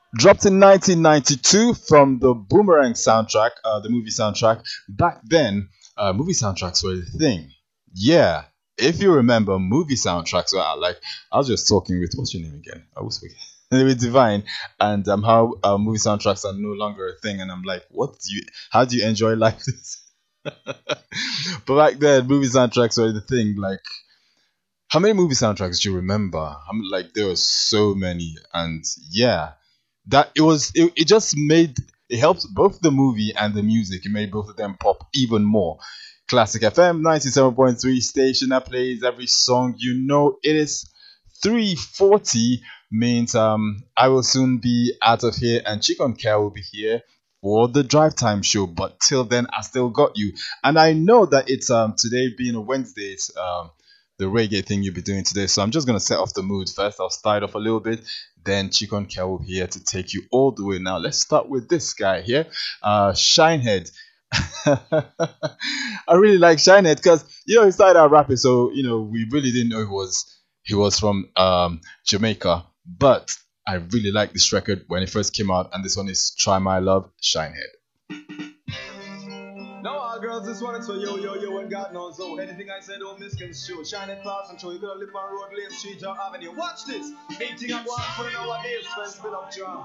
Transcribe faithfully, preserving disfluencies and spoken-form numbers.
Dropped in nineteen ninety-two from the Boomerang soundtrack, uh, the movie soundtrack. Back then, uh, movie soundtracks were the thing. Yeah, if you remember, movie soundtracks were out. Like, I was just talking with, what's your name again? I was speaking with Divine, and um, how uh, movie soundtracks are no longer a thing. And I'm like, what do you, how do you enjoy life? But back then, movie soundtracks were the thing. Like, how many movie soundtracks do you remember? I'm like, there were so many, and yeah, that it was. It, it just made it helped both the movie and the music. It made both of them pop even more. Classic F M ninety-seven point three station that plays every song. You know, it is three forty means um I will soon be out of here, and Chicken Care will be here for the drive time show. But till then, I still got you, and I know that it's um today being a Wednesday. It's um the reggae thing you'll be doing today. So I'm just gonna set off the mood first. I'll start off a little bit, then Chicken Care will be here to take you all the way. Now let's start with this guy here, uh, Shinehead. I really like Shinehead because you know he started out rapping, so you know we really didn't know he was he was from um, Jamaica, but I really like this record when it first came out, and this one is "Try My Love," Shinehead. No, all girls, this one is for yo, yo, yo, and God knows so. Anything I say don't misconstrue. Shine it fast and show you gonna live on road, lane, street, or avenue. Watch this. Anything I want for nowadays, friends, fill up drum.